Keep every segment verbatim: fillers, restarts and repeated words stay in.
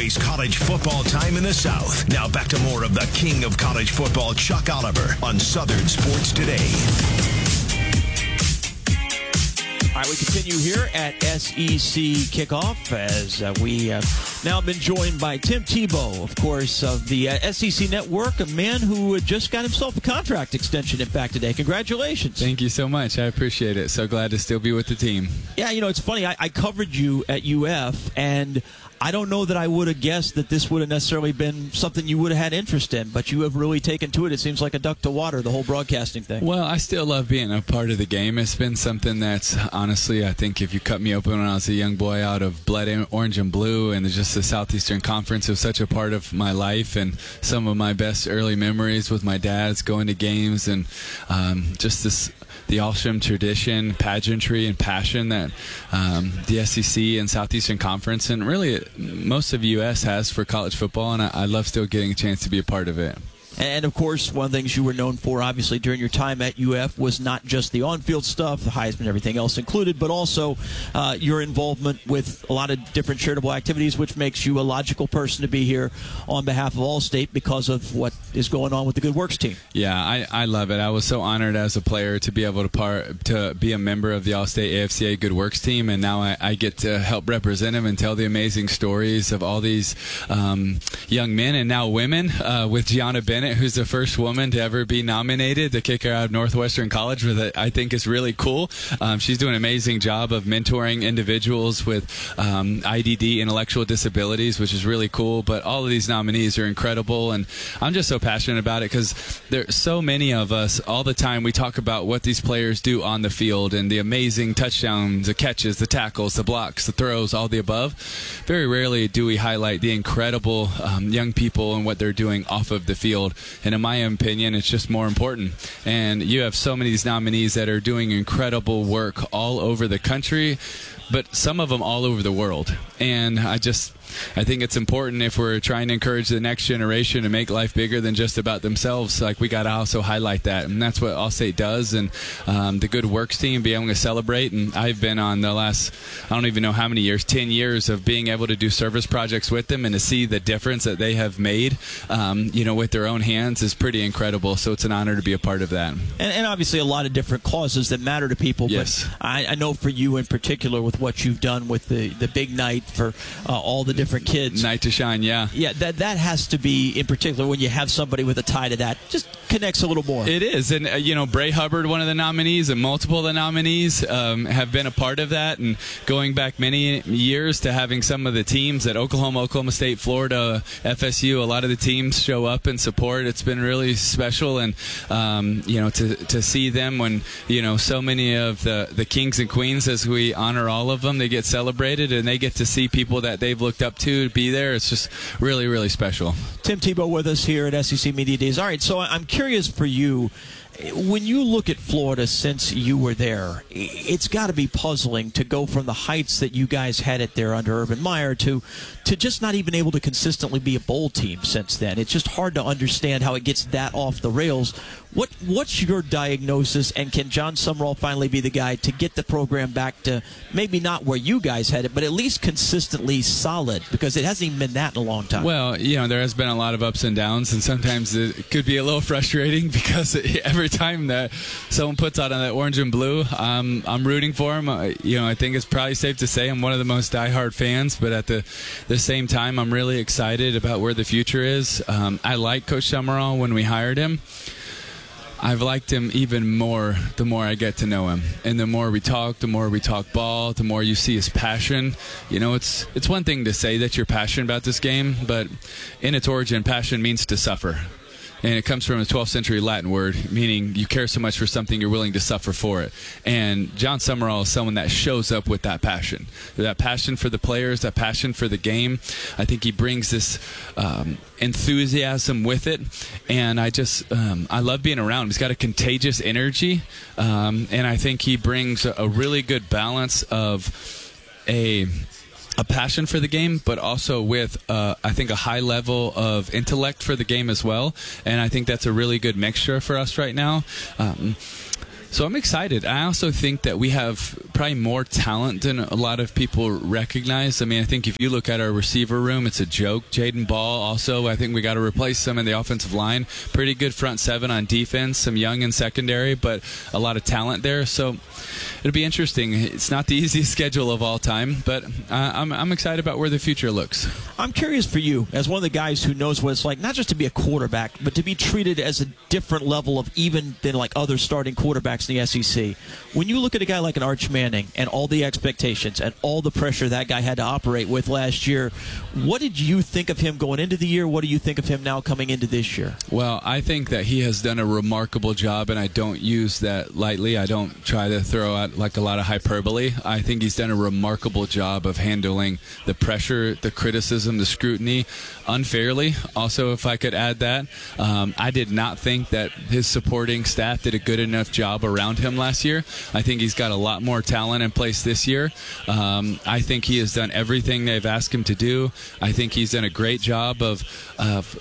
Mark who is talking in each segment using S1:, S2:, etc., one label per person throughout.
S1: waste college football time in the South. Now back to more of the king of college football, Chuck Oliver, on Southern Sports Today.
S2: All right, we continue here at S E C Kickoff as uh, we have now been joined by Tim Tebow, of course, of the uh, S E C Network, a man who just got himself a contract extension, in fact, today. Congratulations.
S3: Thank you so much. I appreciate it. So glad to still be with the team.
S2: Yeah, you know, it's funny. I, I covered you at U F, and I don't know that I would have guessed that this would have necessarily been something you would have had interest in, but you have really taken to it. It seems like a duck to water, the whole broadcasting thing.
S3: Well, I still love being a part of the game. It's been something that's, honestly, I think if you cut me open when I was a young boy out of blood orange and blue and just the Southeastern Conference, it was such a part of my life, and some of my best early memories with my dad's going to games, and um, just this the Alsham tradition, pageantry, and passion that um, the S E C and Southeastern Conference, and really most of U S has for college football, and I, I love still getting a chance to be a part of it.
S2: And, of course, one of the things you were known for, obviously, during your time at U F was not just the on-field stuff, the Heisman, everything else included, but also uh, your involvement with a lot of different charitable activities, which makes you a logical person to be here on behalf of Allstate because of what is going on with the Good Works team.
S3: Yeah, I, I love it. I was so honored as a player to be able to part to be a member of the Allstate A F C A Good Works team, and now I, I get to help represent them and tell the amazing stories of all these um, young men and now women uh, with Gianna Bennett, who's the first woman to ever be nominated, the kicker out of Northwestern College, with it, I think is really cool. Um, she's doing an amazing job of mentoring individuals with um, I D D, intellectual disabilities, which is really cool. But all of these nominees are incredible, and I'm just so passionate about it because there's so many of us all the time. We talk about what these players do on the field and the amazing touchdowns, the catches, the tackles, the blocks, the throws, all the above. Very rarely do we highlight the incredible um, young people and what they're doing off of the field. And in my opinion, it's just more important. And you have so many of these nominees that are doing incredible work all over the country, but some of them all over the world. And I just... I think it's important if we're trying to encourage the next generation to make life bigger than just about themselves. Like, we got to also highlight that, and that's what Allstate does. And um, the Good Works team being able to celebrate. And I've been on the last, I don't even know how many years, ten years of being able to do service projects with them, and to see the difference that they have made, um, you know, with their own hands is pretty incredible. So it's an honor to be a part of that.
S2: And, and obviously a lot of different causes that matter to people.
S3: Yes.
S2: But I, I know for you in particular, with what you've done with the, the big night for uh, all the different kids.
S3: Night to shine, yeah.
S2: Yeah, that that has to be, in particular, when you have somebody with a tie to that, just connects a little more.
S3: It is. And, uh, you know, Bray Hubbard, one of the nominees, and multiple of the nominees um, have been a part of that. And going back many years to having some of the teams at Oklahoma, Oklahoma State, Florida, F S U, a lot of the teams show up and support. It's been really special. And, um, you know, to, to see them when, you know, so many of the, the kings and queens, as we honor all of them, they get celebrated, and they get to see people that they've looked up to be there. It's just really, really special.
S2: Tim Tebow with us here at S E C Media Days. All right, so I'm curious for you, when you look at Florida since you were there, it's got to be puzzling to go from the heights that you guys had it there under Urban Meyer to to just not even able to consistently be a bowl team since then. It's just hard to understand how it gets that off the rails. What What's your diagnosis, and can John Sumrall finally be the guy to get the program back to maybe not where you guys had it, but at least consistently solid? Because it hasn't even been that in a long time.
S3: Well, you know, there has been a lot of ups and downs, and sometimes it could be a little frustrating because every time that someone puts out on that orange and blue, um, I'm rooting for him. Uh, you know, I think it's probably safe to say I'm one of the most diehard fans, but at the, the same time, I'm really excited about where the future is. Um, I liked Coach Sumrall when we hired him. I've liked him even more the more I get to know him. And the more we talk, the more we talk ball, the more you see his passion. You know, it's it's one thing to say that you're passionate about this game, but in its origin, passion means to suffer. And it comes from a twelfth century Latin word, meaning you care so much for something you're willing to suffer for it. And John Sumrall is someone that shows up with that passion. That passion for the players, that passion for the game. I think he brings this um, enthusiasm with it. And I just, um, I love being around him. He's got a contagious energy. Um, and I think he brings a, a really good balance of a... a passion for the game, but also with, uh, I think, a high level of intellect for the game as well. And I think that's a really good mixture for us right now. Um, so I'm excited. I also think that we have probably more talent than a lot of people recognize. I mean, I think if you look at our receiver room, it's a joke. Jaden Ball also, I think we got to replace some in the offensive line. Pretty good front seven on defense, some young in secondary, but a lot of talent there. So it'll be interesting. It's not the easiest schedule of all time, but uh, I'm, I'm excited about where the future looks.
S2: I'm curious for you, as one of the guys who knows what it's like, not just to be a quarterback, but to be treated as a different level of even than like other starting quarterbacks in the S E C. When you look at a guy like an Arch Manning and all the expectations and all the pressure that guy had to operate with last year, what did you think of him going into the year? What do you think of him now coming into this year?
S3: Well, I think that he has done a remarkable job, and I don't use that lightly. I don't try to throw out like a lot of hyperbole. I think he's done a remarkable job of handling the pressure, the criticism, the scrutiny unfairly. Also, if I could add that, um, I did not think that his supporting staff did a good enough job around him last year. I think he's got a lot more talent in place this year. Um, I think he has done everything they've asked him to do. I think he's done a great job of of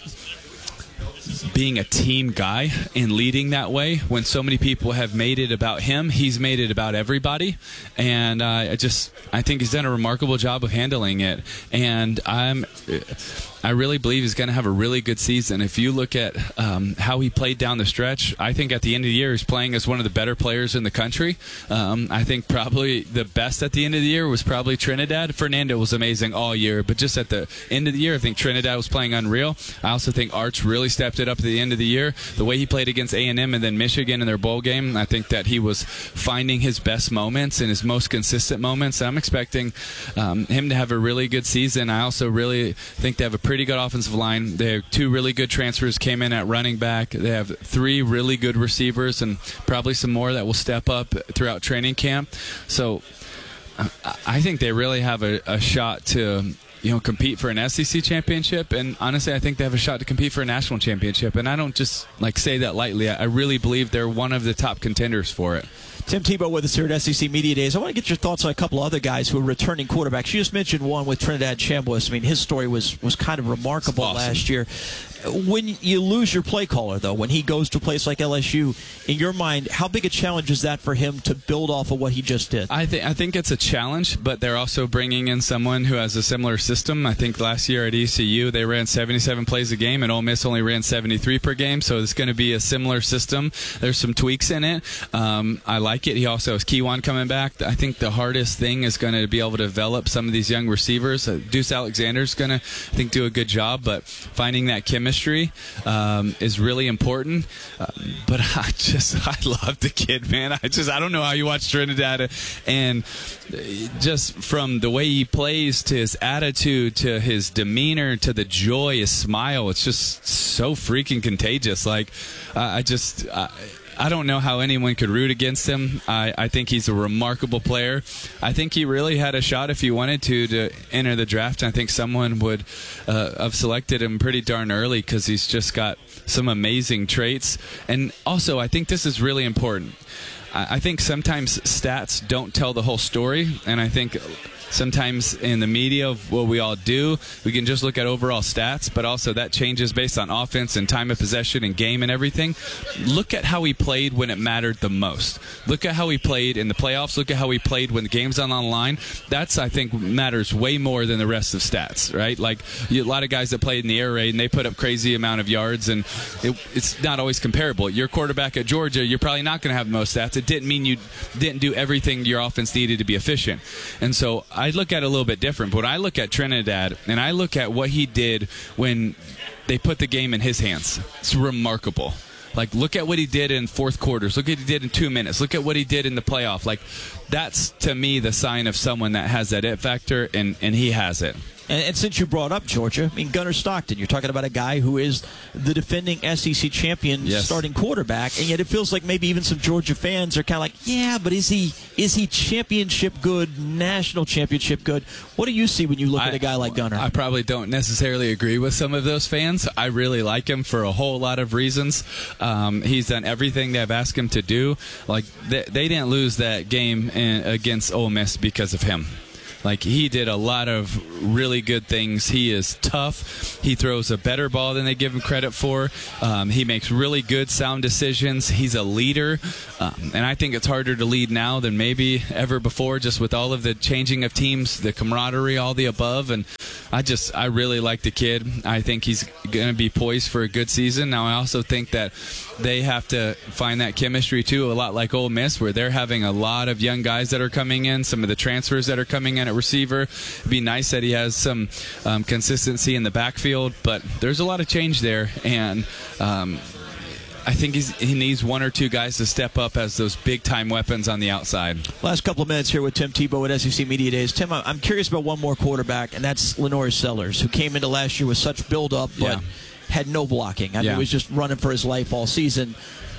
S3: being a team guy and leading that way. When so many people have made it about him, he's made it about everybody. And uh, I just, I think he's done a remarkable job of handling it. And I'm, I really believe he's going to have a really good season. If you look at um, how he played down the stretch, I think at the end of the year he's playing as one of the better players in the country. Um, I think probably the best at the end of the year was probably Trinidad. Fernando was amazing all year, but just at the end of the year, I think Trinidad was playing unreal. I also think Arch really stepped it up at the end of the year. The way he played against A and M and then Michigan in their bowl game, I think that he was finding his best moments and his most consistent moments. I'm expecting um, him to have a really good season. I also really think they have a pretty good offensive line. They have two really good transfers came in at running back. They have three really good receivers and probably some more that will step up throughout training camp. So I think they really have a, a shot to, you know, compete for an S E C championship, and honestly I think they have a shot to compete for a national championship, and I don't just like say that lightly. I really believe they're one of the top contenders for it.
S2: Tim Tebow with us here at S E C Media Days. I want to get your thoughts on a couple other guys who are returning quarterbacks. You just mentioned one with Trinidad Chambliss. I mean, his story was, was kind of remarkable
S3: awesome.
S2: last year. When you lose your play caller, though, when he goes to a place like L S U, in your mind, how big a challenge is that for him to build off of what he just did?
S3: I think I think it's a challenge, but they're also bringing in someone who has a similar system. I think last year at E C U they ran seventy-seven plays a game, and Ole Miss only ran seventy-three per game, so it's going to be a similar system. There's some tweaks in it. Um, I like it. He also has Keywan coming back. I think the hardest thing is going to be able to develop some of these young receivers. Uh, Deuce Alexander's going to, I think, do a good job, but finding that chemistry Um, is really important. Uh, but I just, I love the kid, man. I just, I don't know how you watch Trinidad, and just from the way he plays to his attitude to his demeanor to the joy, his smile, it's just so freaking contagious. Like, uh, I just, uh, I don't know how anyone could root against him. I, I think he's a remarkable player. I think he really had a shot if he wanted to to enter the draft. I think someone would uh, have selected him pretty darn early because he's just got some amazing traits. And also, I think this is really important. I, I think sometimes stats don't tell the whole story, and I think sometimes in the media, what we all do, we can just look at overall stats, but also that changes based on offense and time of possession and game and everything. Look at how he played when it mattered the most. Look at how he played in the playoffs. Look at how he played when the game's on the line. That's, I think, matters way more than the rest of stats, right? Like, you, a lot of guys that played in the air raid, and they put up crazy amount of yards, and it, it's not always comparable. Your quarterback at Georgia, you're probably not going to have the most stats. It didn't mean you didn't do everything your offense needed to be efficient. And so I look at it a little bit different, but when I look at Trinidad and I look at what he did when they put the game in his hands, it's remarkable. Like, look at what he did in fourth quarters. Look at what he did in two minutes. Look at what he did in the playoff. Like, that's, to me, the sign of someone that has that it factor, and, and he has it.
S2: And, and since you brought up Georgia, I mean, Gunnar Stockton, you're talking about a guy who is the defending S E C champion,
S3: yes,
S2: starting quarterback, and yet it feels like maybe even some Georgia fans are kind of like, yeah, but is he is he championship good, national championship good? What do you see when you look
S3: I,
S2: at a guy like Gunnar?
S3: I probably don't necessarily agree with some of those fans. I really like him for a whole lot of reasons. Um, he's done everything they've asked him to do. Like, they, they didn't lose that game in, against Ole Miss because of him. Like, he did a lot of really good things. He is tough. He throws a better ball than they give him credit for. Um, he makes really good, sound decisions. He's a leader. Um, and I think it's harder to lead now than maybe ever before, just with all of the changing of teams, the camaraderie, all the above. And I just, I really like the kid. I think he's going to be poised for a good season. Now, I also think that they have to find that chemistry, too, a lot like Ole Miss, where they're having a lot of young guys that are coming in, some of the transfers that are coming in at receiver. It'd be nice that he has some um, consistency in the backfield, but there's a lot of change there, and um, I think he's, he needs one or two guys to step up as those big-time weapons on the outside.
S2: Last couple of minutes here with Tim Tebow at S E C Media Days. Tim, I'm curious about one more quarterback, and that's LaNorris Sellers, who came into last year with such build-up, but
S3: Yeah.
S2: had no blocking. I mean,
S3: Yeah.
S2: he was just running for his life all season.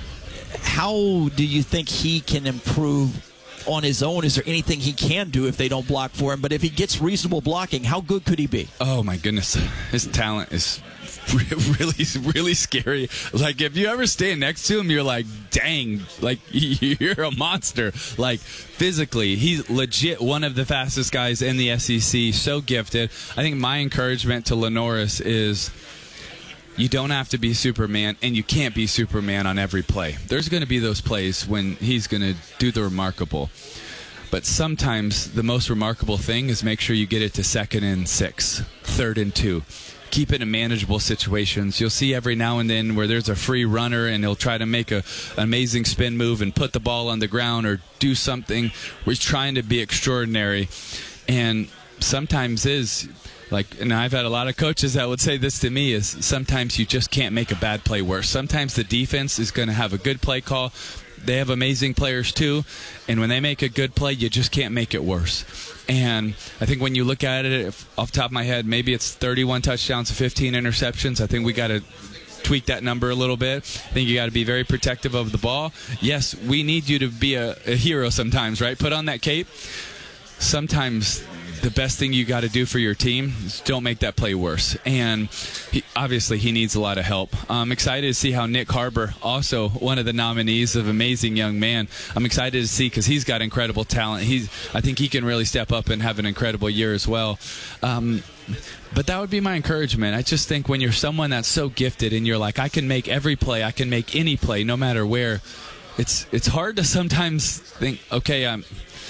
S2: How do you think he can improve on his own? Is there anything he can do if they don't block for him? But if he gets reasonable blocking, how good could he be?
S3: Oh, my goodness. His talent is really, really scary. Like, if you ever stand next to him, you're like, dang, like, you're a monster. Like, physically, he's legit one of the fastest guys in the S E C, so gifted. I think my encouragement to LaNorris is, you don't have to be Superman, and you can't be Superman on every play. There's going to be those plays when he's going to do the remarkable. But sometimes the most remarkable thing is make sure you get it to second and six, third and two. Keep it in manageable situations. You'll see every now and then where there's a free runner and he'll try to make a, an amazing spin move and put the ball on the ground or do something where he's trying to be extraordinary. And sometimes is... Like, and I've had a lot of coaches that would say this to me, is sometimes you just can't make a bad play worse. Sometimes the defense is going to have a good play call. They have amazing players too, and when they make a good play, you just can't make it worse. And I think when you look at it, if, off the top of my head, maybe it's thirty-one touchdowns to fifteen interceptions. I think we got to tweak that number a little bit. I think you got to be very protective of the ball. Yes, we need you to be a, a hero sometimes, right? Put on that cape. Sometimes the best thing you got to do for your team is don't make that play worse. And he, obviously he needs a lot of help. I'm excited to see how Nick Harbor, also one of the nominees of amazing young man, I'm excited to see because he's got incredible talent. He's, I think he can really step up and have an incredible year as well. Um, but that would be my encouragement. I just think when you're someone that's so gifted and you're like, I can make every play, I can make any play, no matter where, it's it's hard to sometimes think, okay, I'm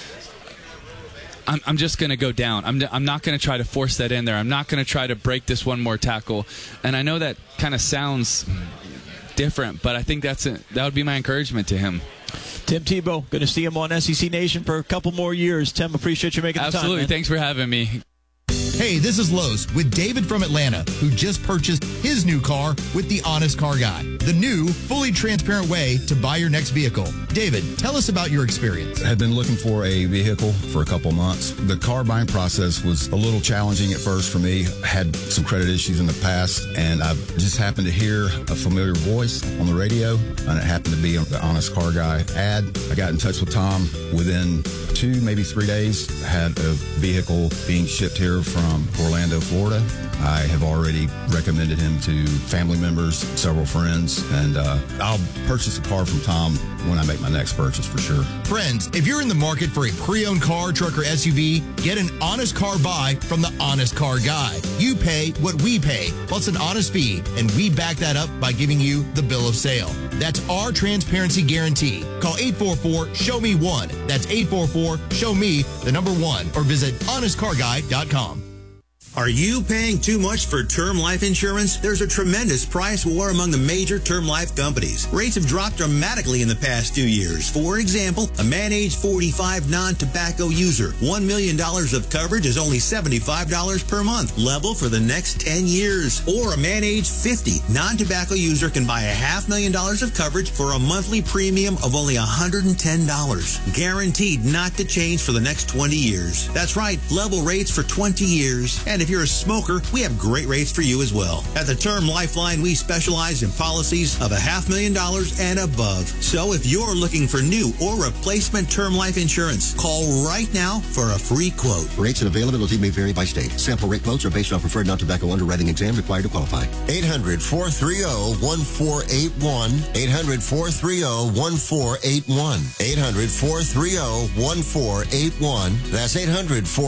S3: I'm, I'm just going to go down. I'm, I'm not going to try to force that in there. I'm not going to try to break this one more tackle. And I know that kind of sounds different, but I think that's a, that would be my encouragement to him.
S2: Tim Tebow, going to see him on S E C Nation for a couple more years. Tim, appreciate you making the time.
S3: Absolutely. Thanks for having me.
S4: Hey, this is Lowe's with David from Atlanta, who just purchased his new car with the Honest Car Guy, the new, fully transparent way to buy your next vehicle. David, tell us about your experience.
S5: I had been looking for a vehicle for a couple months. The car buying process was a little challenging at first for me. I had some credit issues in the past, and I just happened to hear a familiar voice on the radio, and it happened to be the Honest Car Guy ad. I got in touch with Tom. Within two, maybe three days, I had a vehicle being shipped here from Orlando, Florida. I have already recommended him to family members, several friends, and uh, I'll purchase a car from Tom when I make my next purchase for sure.
S4: Friends, if you're in the market for a pre-owned car, truck, or S U V, get an honest car buy from the Honest Car Guy. You pay what we pay, plus an honest fee, and we back that up by giving you the bill of sale. That's our transparency guarantee. Call eight four four, show me one. That's eight four four, show me the number one, or visit honest car guy dot com.
S6: Are you paying too much for term life insurance? There's a tremendous price war among the major term life companies. Rates have dropped dramatically in the past two years. For example, a man age forty-five non-tobacco user, one million dollars of coverage is only seventy-five dollars per month, level for the next ten years. Or a man age fifty non-tobacco user can buy a half million dollars of coverage for a monthly premium of only one hundred ten dollars. Guaranteed not to change for the next twenty years. That's right, level rates for twenty years. And if you're a smoker, we have great rates for you as well. At the Term Lifeline, we specialize in policies of a half million dollars and above. So if you're looking for new or replacement term life insurance, call right now for a free quote.
S7: Rates and availability may vary by state. Sample rate quotes are based on preferred non-tobacco underwriting exam required to qualify.
S8: eight hundred, four three zero, one four eight one. eight hundred, four three zero, one four eight one. eight hundred, four three zero, one four eight one. That's eight hundred, four three zero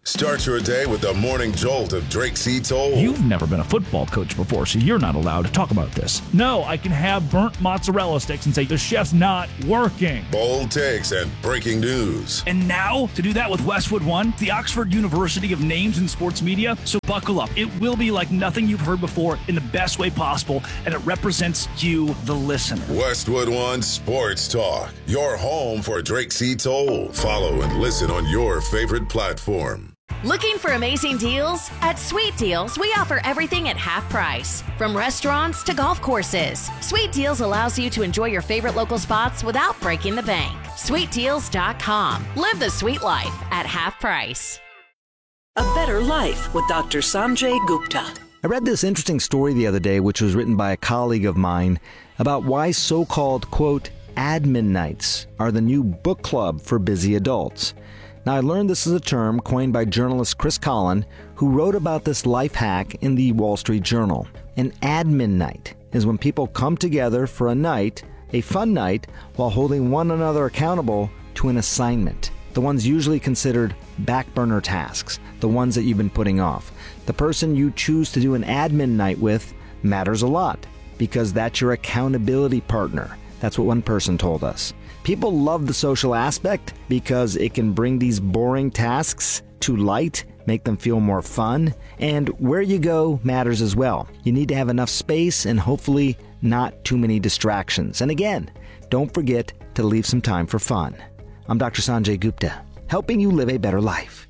S9: Start your day with the morning jolt of Drake C. Toll.
S10: You've never been a football coach before, so you're not allowed to talk about this. No, I can have burnt mozzarella sticks and say the chef's not working.
S9: Bold takes and breaking news.
S10: And now, to do that with Westwood One, the Oxford University of Names in Sports Media. So buckle up. It will be like nothing you've heard before in the best way possible, and it represents you, the listener.
S9: Westwood One Sports Talk, your home for Drake C. Toll. Follow and listen on your favorite platform.
S11: Looking for amazing deals? At Sweet Deals, we offer everything at half price. From restaurants to golf courses, Sweet Deals allows you to enjoy your favorite local spots without breaking the bank. sweet deals dot com. Live the sweet life at half price.
S12: A Better Life with Doctor Sanjay Gupta.
S13: I read this interesting story the other day, which was written by a colleague of mine, about why so-called, quote, admin nights are the new book club for busy adults. Now, I learned this is a term coined by journalist Chris Collin, who wrote about this life hack in the Wall Street Journal. An admin night is when people come together for a night, a fun night, while holding one another accountable to an assignment. The ones usually considered back burner tasks, the ones that you've been putting off. The person you choose to do an admin night with matters a lot, because that's your accountability partner. That's what one person told us. People love the social aspect because it can bring these boring tasks to light, make them feel more fun, and where you go matters as well. You need to have enough space and hopefully not too many distractions. And again, don't forget to leave some time for fun. I'm Doctor Sanjay Gupta, helping you live a better life.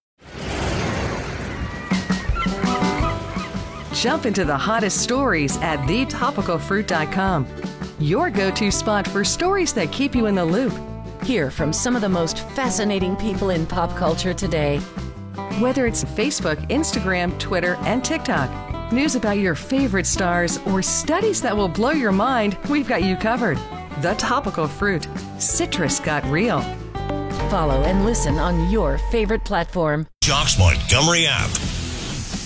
S14: Jump into the hottest stories at the topical fruit dot com. Your go-to spot for stories that keep you in the loop.
S11: Hear from some of the most fascinating people in pop culture today.
S14: Whether it's Facebook, Instagram, Twitter, and TikTok, news about your favorite stars, or studies that will blow your mind, we've got you covered. The Topical Fruit. Citrus got real.
S11: Follow and listen on your favorite platform.
S1: Jock's Montgomery app.